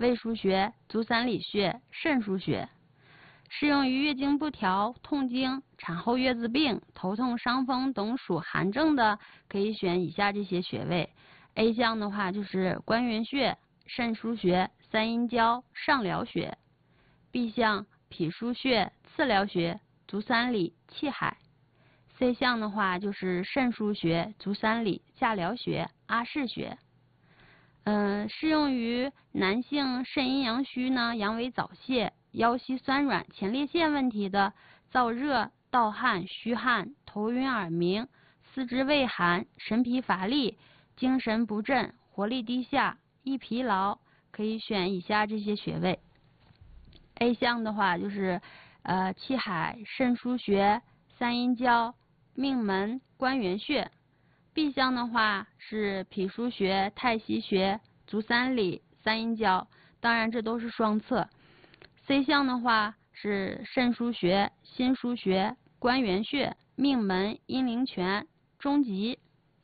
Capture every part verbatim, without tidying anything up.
胃腧穴、足三里穴、肾腧穴。适用于月经不调、痛经、产后月子病、头痛、伤风等属寒症的，可以选以下这些穴位。A 项的话就是关元穴、肾腧穴、三阴交、上髎穴。B 项脾腧穴、次髎穴、足三里、气海。C 项的话就是肾腧穴、足三里、下髎穴、阿是穴。嗯、呃，适用于男性肾阴阳虚呢，阳痿早泄、腰膝酸软、前列腺问题的，燥热、盗汗、虚汗、头晕耳鸣、四肢畏寒、神疲乏力、精神不振、活力低下、易疲劳，可以选以下这些穴位。A 项的话就是呃气海、肾腧穴、三阴交、命门、关元穴。B 项的话是脾腧穴、太溪穴、足三里、三阴交，当然这都是双侧。C 项的话是肾腧穴、心腧穴、关元穴、命门、阴陵泉、中极。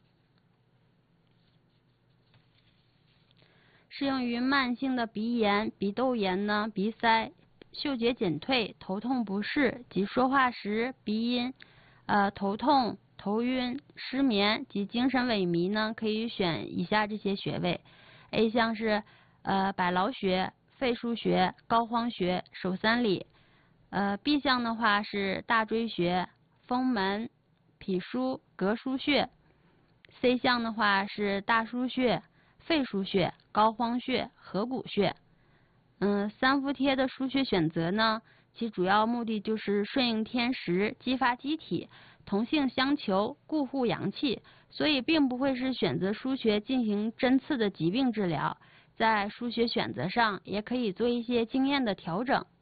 适用于慢性的鼻炎、鼻窦炎呢、鼻塞、嗅觉减退、头痛不适及说话时鼻音、呃头痛、头晕、失眠及精神萎靡呢，可以选以下这些穴位。A 项是呃百劳穴、肺腧穴、膏肓穴、手三里。呃 B 项的话是大椎穴、风门、脾腧、膈腧穴。C 项的话是大腧穴、肺腧穴、膏肓穴、合谷穴。嗯，三伏贴的腧穴选择呢，其主要目的就是顺应天时，激发机体，同性相求，固护阳气，所以并不会是选择腧穴进行针刺的疾病治疗。在腧穴选择上，也可以做一些经验的调整。